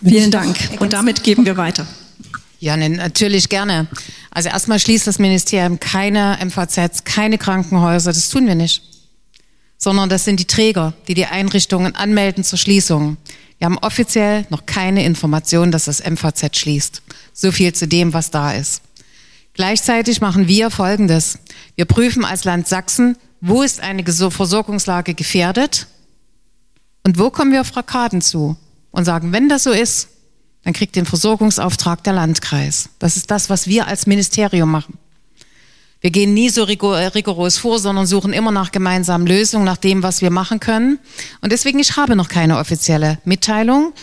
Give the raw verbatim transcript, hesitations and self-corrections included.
Vielen Dank. Und damit geben wir weiter. Ja, ne, natürlich gerne. Also erstmal schließt das Ministerium keine M V Zs, keine Krankenhäuser, das tun wir nicht. Sondern das sind die Träger, die die Einrichtungen anmelden zur Schließung. Wir haben offiziell noch keine Information, dass das M V Z schließt. So viel zu dem, was da ist. Gleichzeitig machen wir Folgendes. Wir prüfen als Land Sachsen, wo ist eine Versorgungslage gefährdet und wo kommen wir auf Rockaden zu und sagen, wenn das so ist, dann kriegt den Versorgungsauftrag der Landkreis. Das ist das, was wir als Ministerium machen. Wir gehen nie so rigoros vor, sondern suchen immer nach gemeinsamen Lösungen, nach dem, was wir machen können. Und deswegen, ich habe noch keine offizielle Mitteilung.